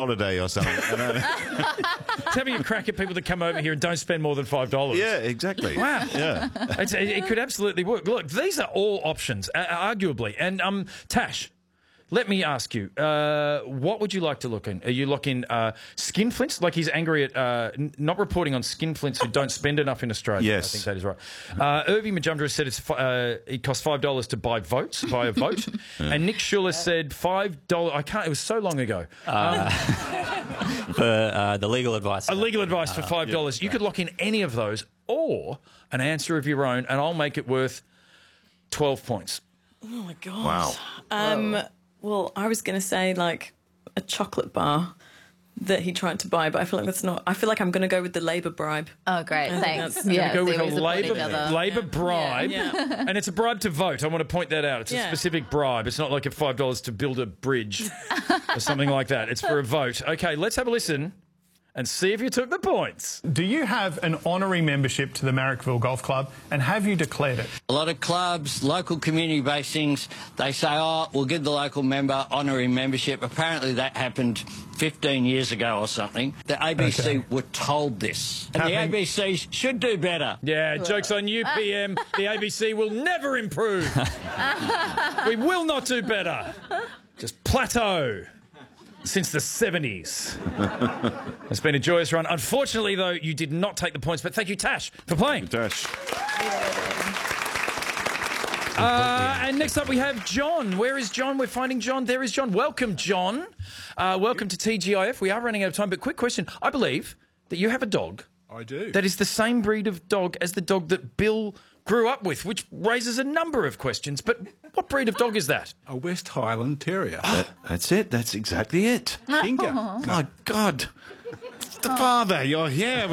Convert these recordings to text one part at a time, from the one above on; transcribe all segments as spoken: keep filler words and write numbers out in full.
holiday or something. You know? It's having a crack at people that come over here and don't spend more than five dollars. Yeah, exactly. Wow. Yeah. It's, it, it could absolutely work. Look, these are all options, uh, arguably. And um, Tash, let me ask you, uh, what would you like to look in? Are you looking uh, skinflints? Like he's angry at uh, n- not reporting on skinflints who don't spend enough in Australia. Yes. I think that is right. Uh, Irving Majumdar said it's fi- uh, it costs five dollars to buy votes, buy a vote. And Nick Schuller said five dollars. I can't, it was so long ago. Uh, Um, for uh, the legal advice. a legal advice for five dollars. You could lock in any of those or an answer of your own, and I'll make it worth twelve points. Oh, my God. Wow. Um, well, I was going to say, like, a chocolate bar that he tried to buy, but I feel like that's not... I feel like I'm going to go with the Labour bribe. Oh, great. I think Thanks. that's- Yeah, Go see, with we a support Labour, each other. Labour bribe, Yeah, yeah. and it's a bribe to vote. I want to point that out. It's a Yeah. specific bribe. It's not like a five dollars to build a bridge or something like that. It's for a vote. Okay, let's have a listen and see if you took the points. Do you have an honorary membership to the Marrickville Golf Club, and have you declared it? A lot of clubs, local community-based things, they say, oh, we'll give the local member honorary membership. Apparently that happened fifteen years ago or something. The A B C Okay. were told this. And Happening- the A B C should do better. Yeah, joke's on you, P M. The A B C will never improve. We will not do better. Just plateau. Since the seventies. It's been a joyous run. Unfortunately, though, you did not take the points, but thank you, Tash, for playing. Dash. Uh, and next up we have John. Where is John? We're finding John. There is John. Welcome, John. Uh, welcome to T G I F. We are running out of time, but quick question. I believe that you have a dog I do. that is the same breed of dog as the dog that Bill grew up with, which raises a number of questions. But what breed of dog is that? A West Highland Terrier. That, that's it. That's exactly it. Tinker. My God. The father, you're here.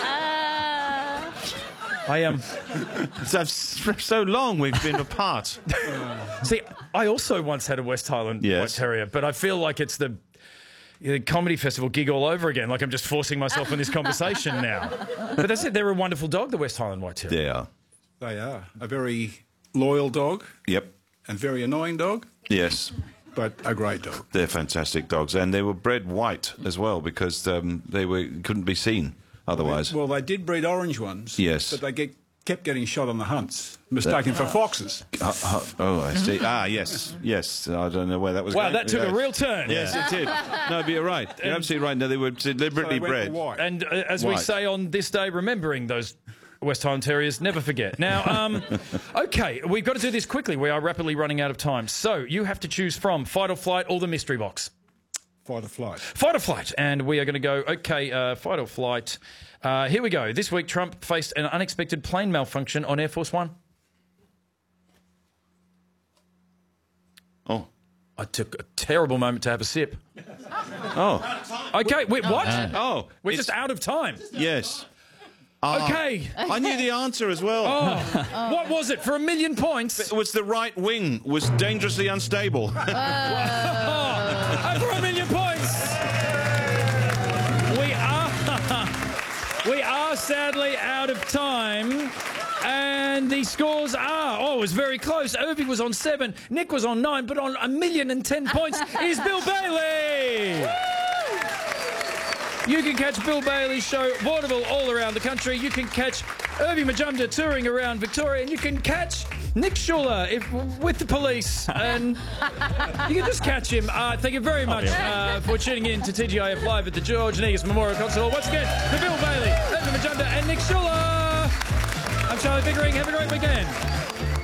I am. So, so long we've been apart. See, I also once had a West Highland Yes. White Terrier, but I feel like it's the, the comedy festival gig all over again. Like I'm just forcing myself in this conversation now. But that's it. They're a wonderful dog, the West Highland White Terrier. They are. They are. A very loyal dog Yep. and very annoying dog, Yes. but a great dog. They're fantastic dogs, and they were bred white as well because um, they were couldn't be seen otherwise. Well, they did breed orange ones. Yes. But they get, kept getting shot on the hunts, mistaken for foxes. Uh, uh, oh, I see. Ah, yes, yes. I don't know where that was. Wow, going. that took a Yeah. real turn. Yes, it did. No, but you're right. You're absolutely right. No, they were deliberately So they went bred. for white. And uh, as we White. say on this day, remembering those West Highland Terriers, never forget. Now, um, okay, we've got to do this quickly. We are rapidly running out of time. So you have to choose from fight or flight or the mystery box. Fight or flight. Fight or flight. And we are going to go, okay, uh, fight or flight. Uh, here we go. This week, Trump faced an unexpected plane malfunction on Air Force One. Oh, I took a terrible moment to have a sip. oh, Okay, wait, what? oh. We're it's- just out of time. Yes. Okay. I knew the answer as well. Oh, what was it? For a million points? It was the right wing was dangerously unstable. Oh, and for a million points, we are we are sadly out of time, and the scores are oh, it was very close. Irving was on seven, Nick was on nine, but on a million and ten points is Bill Bailey. You can catch Bill Bailey's show vaudeville all around the country. You can catch Irving Majumdar touring around Victoria, and you can catch Nick Schuller if, with the police, and you can just catch him. Uh, thank you very much uh, for tuning in to T G I F Live at the George Negus Memorial Concert Hall. Once again, for Bill Bailey, Irving Majumdar, and Nick Schuller. I'm Charlie Pickering. Have a great weekend.